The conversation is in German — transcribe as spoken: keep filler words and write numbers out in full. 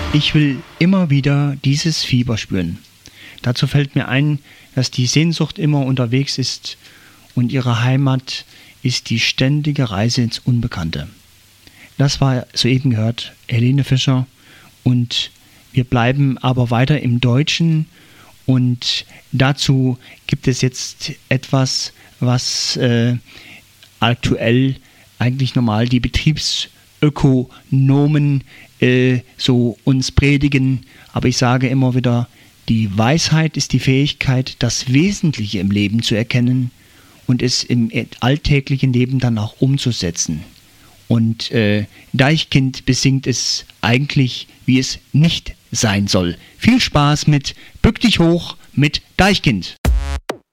Ich will immer wieder dieses Fieber spüren. Dazu fällt mir ein, dass die Sehnsucht immer unterwegs ist und ihre Heimat ist die ständige Reise ins Unbekannte. Das war soeben gehört Helene Fischer und wir bleiben aber weiter im Deutschen und dazu gibt es jetzt etwas, was äh, aktuell eigentlich normal die Betriebsökonomen äh, so uns predigen, aber ich sage immer wieder, die Weisheit ist die Fähigkeit, das Wesentliche im Leben zu erkennen und es im alltäglichen Leben dann auch umzusetzen. Und äh, Deichkind besingt es eigentlich, wie es nicht sein soll. Viel Spaß mit Bück dich hoch mit Deichkind.